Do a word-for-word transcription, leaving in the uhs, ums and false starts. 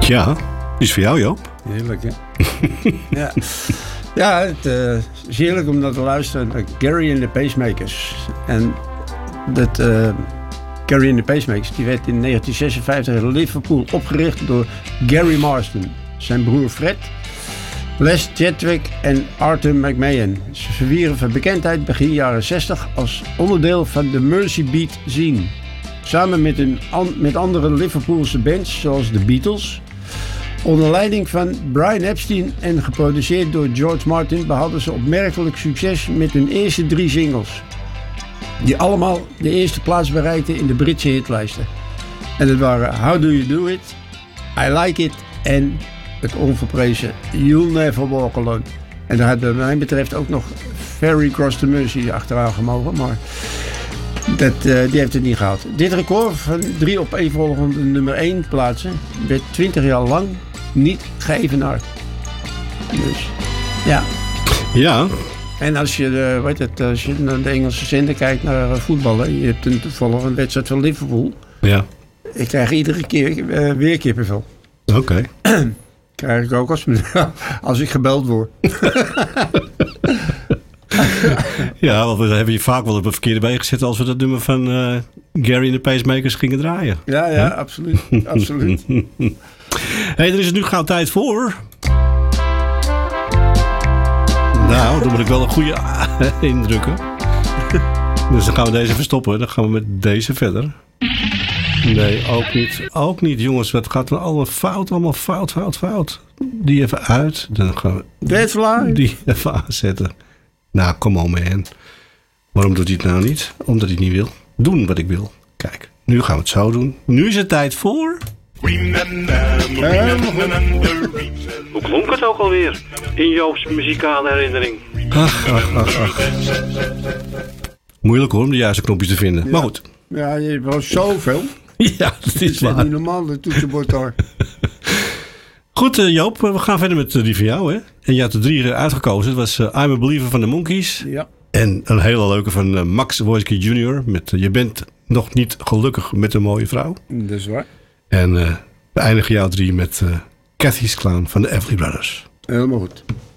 Ja, die is voor jou, Joop. Heerlijk, hè? ja, ja het uh, is heerlijk om naar te luisteren naar Gary and the Pacemakers. En dat uh, Gary and the Pacemakers, die werd in negentien zesenvijftig in Liverpool opgericht door Gary Marston, zijn broer Fred, Les Chadwick en Arthur McMahon. Ze verwierven bekendheid begin jaren zestig als onderdeel van de Mersey Beat scene. Samen met, een an- met andere Liverpoolse bands zoals de Beatles. Onder leiding van Brian Epstein en geproduceerd door George Martin behaalden ze opmerkelijk succes met hun eerste drie singles. Die allemaal de eerste plaats bereikten in de Britse hitlijsten. En dat waren How Do You Do It, I Like It en het onverprezen You'll Never Walk Alone. En daar had wat mij betreft ook nog Ferry Cross the Mersey achteraan gemogen, maar dat, uh, die heeft het niet gehaald. Dit record van drie opeenvolgende nummer één plaatsen werd twintig jaar lang niet geëvenaard. Dus ja. Ja. En als je, de, weet het, als je naar de Engelse zender kijkt naar voetballen, je hebt een toevallig een wedstrijd van Liverpool. Ja. Ik krijg iedere keer uh, weer kippenvel. Oké. Okay. Krijg ik ook als, als ik gebeld word. Ja, want we hebben je vaak wel op een verkeerde been gezet als we dat nummer van uh, Gary and the Pacemakers gingen draaien. Ja, ja, huh? absoluut. absoluut. Hey, er is het nu gauw tijd voor. Nou, dan moet ik wel een goede indrukken. Dus dan gaan we deze verstoppen. Dan gaan we met deze verder. Nee, ook niet. Ook niet, jongens. Het gaat dan allemaal fout. Allemaal fout, fout, fout. Die even uit. Dan gaan we Deadfly. Die even aanzetten. Nou, come on, man. Waarom doet hij het nou niet? Omdat hij het niet wil. Doen wat ik wil. Kijk, nu gaan we het zo doen. Nu is het tijd voor... Hoe klonk het ook alweer? In Joop's muzikale herinnering. Ach, ach, ach, ach. Moeilijk hoor, om de juiste knopjes te vinden. Ja. Maar goed. Ja, je hebt wel zoveel. Ja, dat is waar. Het is niet normaal, de toetsenbord daar. Goed, uh, Joop, we gaan verder met uh, die van jou, hè? En je had er drie uitgekozen. Het was uh, I'm a Believer van de Monkees. Ja. En een hele leuke van uh, Max Wojcicki junior Met uh, Je bent nog niet gelukkig met een mooie vrouw. Dat is waar. En uh, we eindigen jou drie met uh, Cathy's Clown van de Everly Brothers. Helemaal goed.